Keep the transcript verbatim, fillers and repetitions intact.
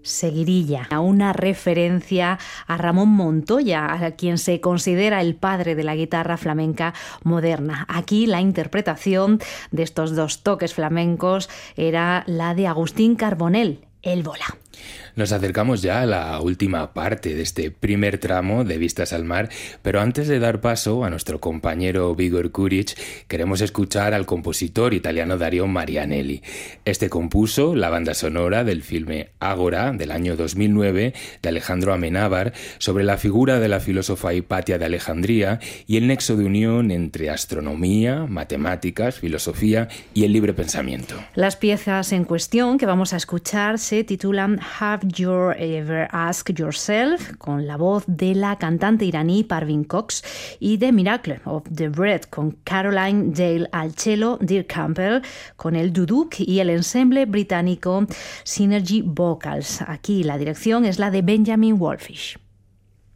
Seguirilla, una referencia a Ramón Montoya, a quien se considera el padre de la guitarra flamenca moderna. Aquí la interpretación de estos dos toques flamencos era la de Agustín Carbonell, el Bola. Nos acercamos ya a la última parte de este primer tramo de Vistas al Mar, pero antes de dar paso a nuestro compañero Vigor Kuric, queremos escuchar al compositor italiano Dario Marianelli. Este compuso la banda sonora del filme Ágora del año dos mil nueve de Alejandro Amenábar sobre la figura de la filósofa Hipatia de Alejandría y el nexo de unión entre astronomía, matemáticas, filosofía y el libre pensamiento. Las piezas en cuestión que vamos a escuchar se titulan Have You Ever Asked Yourself, con la voz de la cantante iraní Parvin Cox, y The Miracle of the Bread, con Caroline Dale al cello, Dirk Campbell con el duduk y el ensemble británico Synergy Vocals. Aquí la dirección es la de Benjamin Wallfish.